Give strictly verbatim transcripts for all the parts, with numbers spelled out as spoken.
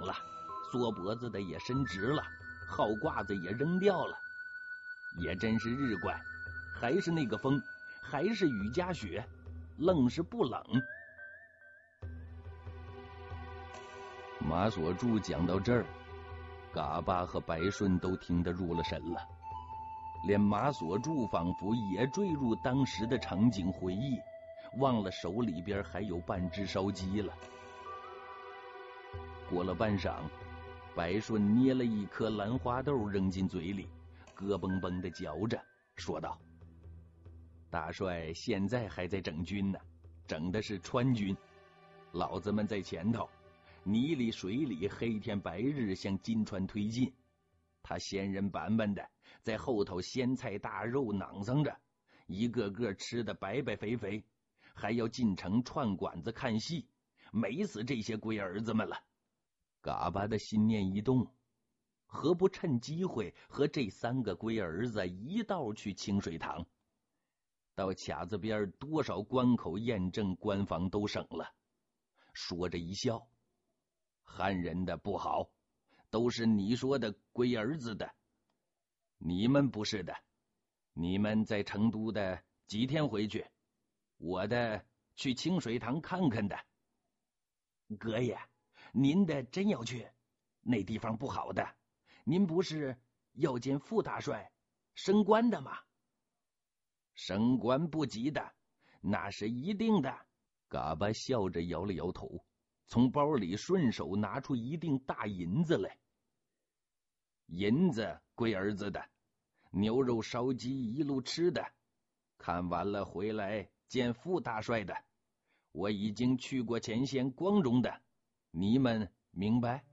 了，缩脖子的也伸直了，号褂子也扔掉了。也真是日怪，还是那个风，还是雨夹雪，愣是不冷。马锁柱讲到这儿，嘎巴和白顺都听得入了神了，连马锁柱仿佛也坠入当时的场景回忆，忘了手里边还有半只烧鸡了。过了半晌，白顺捏了一颗兰花豆扔进嘴里，咯嘣嘣的嚼着，说道：大帅现在还在整军呢，整的是川军，老子们在前头，泥里水里黑天白日向金川推进，他仙人板板的在后头鲜菜大肉囊桑着，一个个吃得白白肥肥，还要进城串馆子看戏，美死这些龟儿子们了。嘎巴的心念一动，何不趁机会和这三个龟儿子一道去清水塘？到卡子边多少关口验证关防都省了。说着一笑：汉人的不好，都是你说的龟儿子的，你们不是的。你们在成都的几天回去？我的去清水塘看看的。哥爷，您的真要去？那地方不好的，您不是要见副大帅升官的吗？升官不急的，那是一定的。嘎巴笑着摇了摇头，从包里顺手拿出一锭大银子来。银子龟儿子的，牛肉烧鸡一路吃的，看完了回来见副大帅的。我已经去过前线光荣的，你们明白？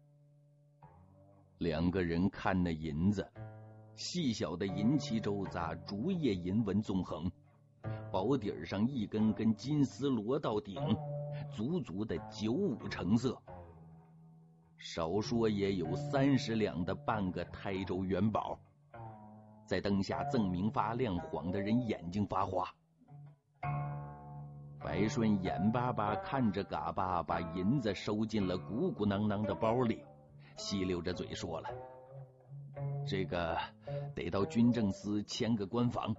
两个人看那银子，细小的银旗周匝竹叶银纹纵横，薄底上一根根金丝罗到顶，足足的九五成色，少说也有三十两的半个台州元宝，在灯下锃明发亮，晃得人眼睛发花。白顺眼巴巴看着嘎巴把银子收进了鼓鼓囊囊的包里，吸溜着嘴说了：这个得到军政司签个官房。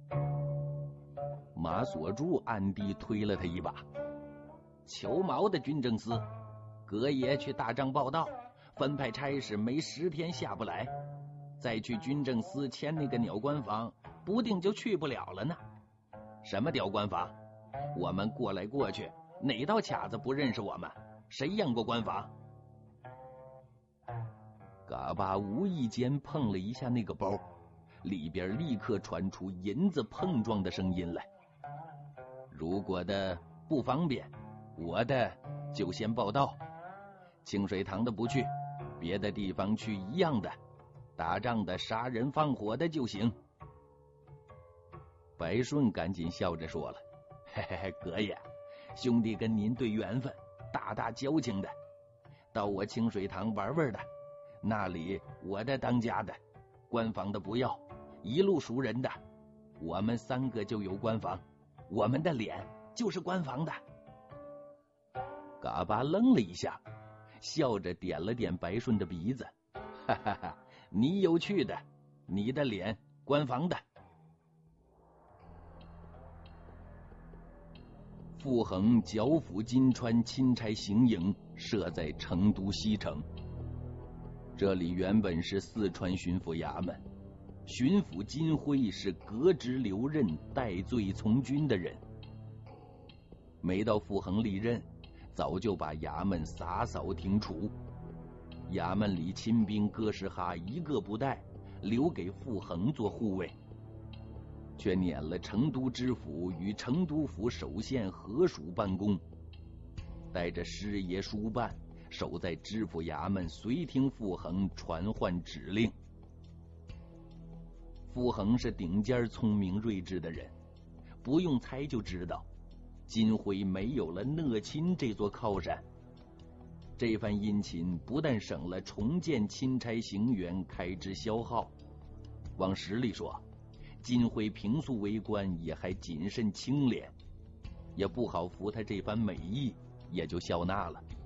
马锁柱暗地推了他一把：求毛的军政司，葛爷去大帐报道，分派差事没十天下不来，再去军政司签那个鸟官房，不定就去不了了呢。什么屌官房？我们过来过去，哪道卡子不认识我们？谁验过官房？嘎巴无意间碰了一下那个包，里边立刻传出银子碰撞的声音来。如果的不方便，我的就先报到。清水塘的不去，别的地方去一样的，打仗的、杀人放火的就行。白顺赶紧笑着说了：嘿嘿嘿，葛爷，兄弟跟您对缘分，大大交情的，到我清水塘玩玩的，那里我的当家的，官房的不要，一路熟人的，我们三个就有官房，我们的脸就是官房的。嘎巴愣了一下，笑着点了点白顺的鼻子：哈哈哈，你有趣的，你的脸官房的。傅恒剿抚金川钦差行营设在成都西城，这里原本是四川巡抚衙门，巡抚金辉是革职留任戴罪从军的人。没到傅恒历任，早就把衙门洒扫停除，衙门里亲兵哥什哈一个不带，留给傅恒做护卫，却撵了成都知府与成都府守县合署办公，带着师爷书办守在知府衙门，随听傅恒传唤指令。傅恒是顶尖聪明睿智的人，不用猜就知道金辉没有了讷亲这座靠山。这番殷勤不但省了重建钦差行辕开支消耗，往实里说，金辉平素为官也还谨慎清廉，也不好服他这番美意，也就笑纳了。